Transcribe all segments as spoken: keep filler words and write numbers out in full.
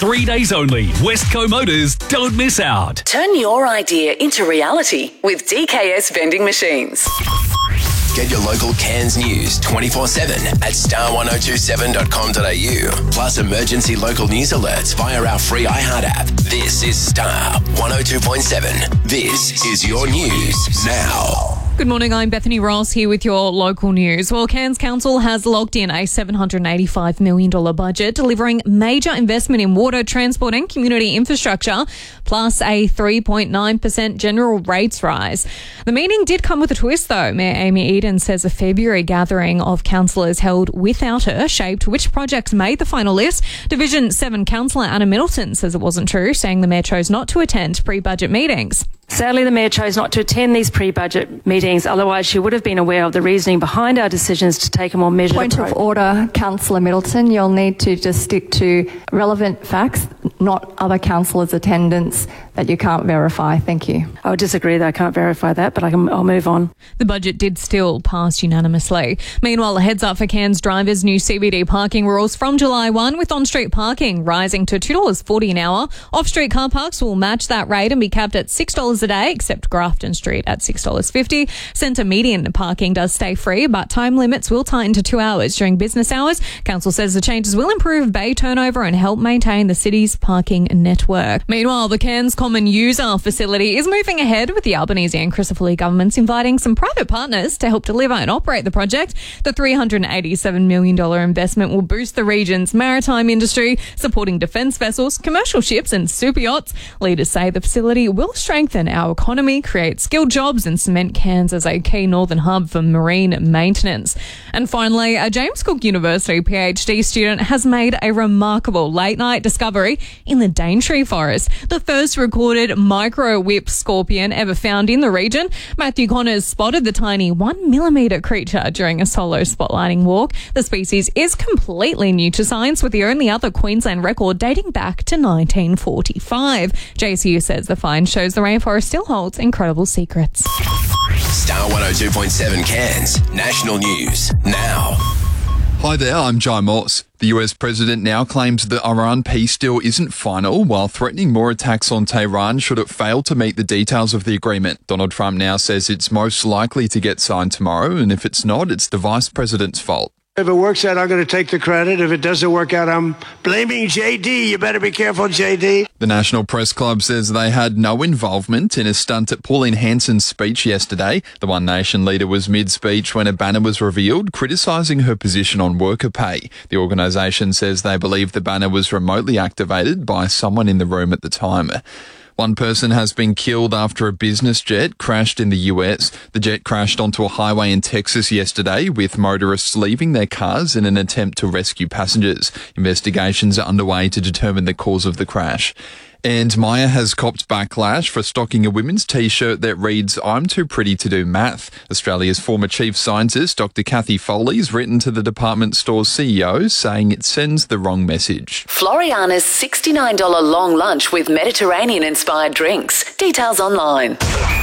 Three days only. Westco Motors. Don't miss out. Turn your idea into reality with D K S Vending Machines. Get your local Cairns news twenty-four seven at star one oh two seven dot com dot a u. Plus emergency local news alerts via our free iHeart app. This is Star one oh two point seven. This is your news now. Good morning, I'm Bethany Ross here with your local news. Well, Cairns Council has locked in a seven hundred eighty-five million dollars budget, delivering major investment in water, transport and community infrastructure, plus a three point nine percent general rates rise. The meeting did come with a twist, though. Mayor Amy Eden says a February gathering of councillors held without her shaped which projects made the final list. Division seven councillor Anna Middleton says it wasn't true, saying the mayor chose not to attend pre-budget meetings. Sadly, the Mayor chose not to attend these pre-budget meetings, otherwise she would have been aware of the reasoning behind our decisions to take a more measured Point approach. of order, Councillor Middleton. You'll need to just stick to relevant facts, not other councillors' attendance that you can't verify. Thank you. I would disagree that I can't verify that, but I can, I'll move on. The budget did still pass unanimously. Meanwhile, a heads up for Cairns drivers' new C B D parking rules from July first, with on-street parking rising to two dollars forty an hour. Off-street car parks will match that rate and be capped at six dollars a day, except Grafton Street at six dollars fifty. Centre median parking does stay free, but time limits will tighten to two hours during business hours. Council says the changes will improve bay turnover and help maintain the city's parking network. Meanwhile, the Cairns Common User Facility is moving ahead, with the Albanese and Crisafulli governments inviting some private partners to help deliver and operate the project. The three hundred eighty-seven million dollars investment will boost the region's maritime industry, supporting defence vessels, commercial ships and super yachts. Leaders say the facility will strengthen our economy, create skilled jobs and cement Cairns as a key northern hub for marine maintenance. And finally, a James Cook University PhD student has made a remarkable late-night discovery in the Daintree Forest, the first recorded micro-whip scorpion ever found in the region. Matthew Connors spotted the tiny one millimetre creature during a solo spotlighting walk. The species is completely new to science, with the only other Queensland record dating back to nineteen forty-five. J C U says the find shows the rainforest still holds incredible secrets. Star one oh two point seven Cairns National News now. Hi there, I'm Jai Morse. The U S president now claims the Iran peace deal isn't final, while threatening more attacks on Tehran should it fail to meet the details of the agreement. Donald Trump now says it's most likely to get signed tomorrow, and if it's not, it's the vice president's fault. If it works out, I'm going to take the credit. If it doesn't work out, I'm blaming J D. You better be careful, J D. The National Press Club says they had no involvement in a stunt at Pauline Hanson's speech yesterday. The One Nation leader was mid-speech when a banner was revealed criticising her position on worker pay. The organisation says they believe the banner was remotely activated by someone in the room at the time. One person has been killed after a business jet crashed in the U S. The jet crashed onto a highway in Texas yesterday, with motorists leaving their cars in an attempt to rescue passengers. Investigations are underway to determine the cause of the crash. And Maya has copped backlash for stocking a women's T-shirt that reads, "I'm too pretty to do math." Australia's former chief scientist, Doctor Kathy Foley's written to the department store's C E O saying it sends the wrong message. Floriana's sixty-nine dollars long lunch with Mediterranean-inspired drinks. Details online.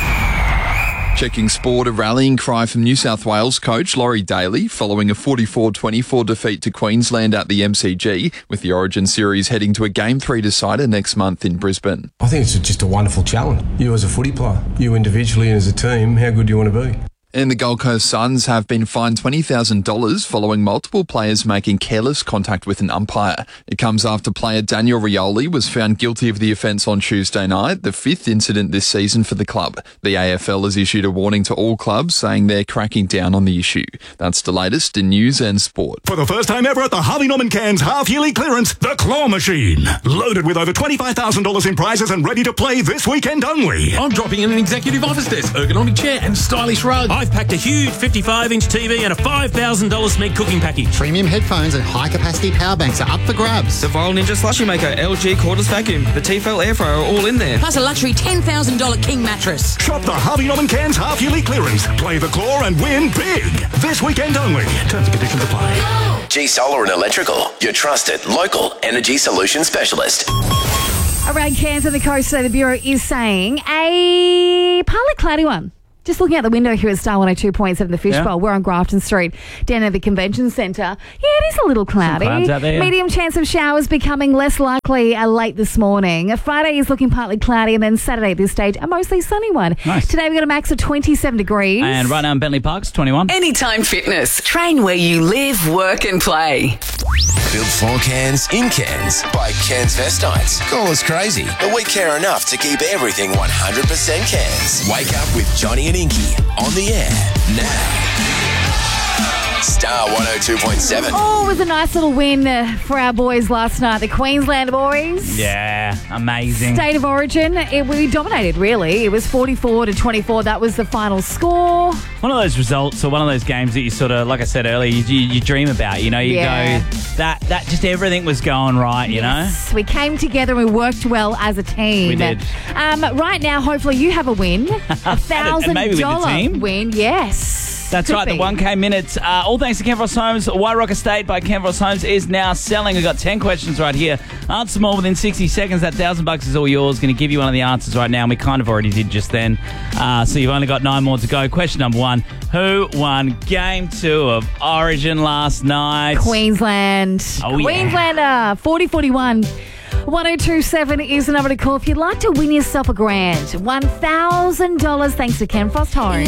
Checking sport, a rallying cry from New South Wales coach Laurie Daly following a forty-four twenty-four defeat to Queensland at the M C G, with the Origin series heading to a Game three decider next month in Brisbane. I think it's just a wonderful challenge. You as a footy player, you individually and as a team, how good do you want to be? And the Gold Coast Suns have been fined twenty thousand dollars following multiple players making careless contact with an umpire. It comes after player Daniel Rioli was found guilty of the offence on Tuesday night, the fifth incident this season for the club. The A F L has issued a warning to all clubs, saying they're cracking down on the issue. That's the latest in news and sport. For the first time ever at the Harvey Norman Cairns half-yearly clearance, the Claw Machine. Loaded with over twenty-five thousand dollars in prizes and ready to play this weekend only. I'm dropping in an executive office desk, ergonomic chair and stylish rug. I've packed a huge fifty-five inch T V and a five thousand dollars Smeg cooking package. Premium headphones and high-capacity power banks are up for grabs. The Viral Ninja Slushy Maker, L G cordless vacuum, the Tefal air fryer are all in there. Plus a luxury ten thousand dollars King mattress. Shop the Harvey Norman Cairns half-yearly clearance. Play the Claw and win big. This weekend only. Terms and conditions apply. G Solar and Electrical, your trusted local energy solution specialist. Around Cairns and the coast today, the Bureau is saying a partly cloudy one Just looking out the window here at Star one oh two point seven, the Fishbowl. Yeah. We're on Grafton Street, down at the convention centre. Yeah, it is a little cloudy. clouds out there, yeah. Medium chance of showers becoming less likely uh, late this morning. Friday is looking partly cloudy, and then Saturday at this stage, a mostly sunny one. Nice. Today we've got a max of twenty-seven degrees. And right now in Bentley Parks, twenty-one. Anytime Fitness. Train where you live, work and play. Built for Cairns, in Cairns, by Cairns Vestites. Call us crazy, but we care enough to keep everything one hundred percent Cairns. Wake up with Johnny and Inky on the air now. Star one oh two point seven. Oh, it was a nice little win uh, for our boys last night, the Queensland boys. Yeah, amazing. State of origin, it, we dominated, really. It was forty-four to twenty-four. That was the final score. One of those results, or one of those games that you sort of, like I said earlier, you, you, you dream about. You know, you Yeah. go, that, that just everything was going right, you Yes, we came together and we worked well as a team. We did. Um, right now, hopefully you have a win. A thousand maybe with the dollar team. win, yes. That's Could right, be. the one K minutes. Uh, all thanks to Kenfrost Homes. Wyrock Estate by Kenfrost Homes is now selling. We've got ten questions right here. Answer them all within sixty seconds. That one thousand bucks is all yours. Going to give you one of the answers right now, and we kind of already did just then. Uh, so you've only got nine more to go. Question number one. Who won Game two of Origin last night? Queensland. Oh, yeah. Queenslander, forty forty-one. one oh two seven is the number to call if you'd like to win yourself a grand. one thousand dollars thanks to Ken Frost Homes.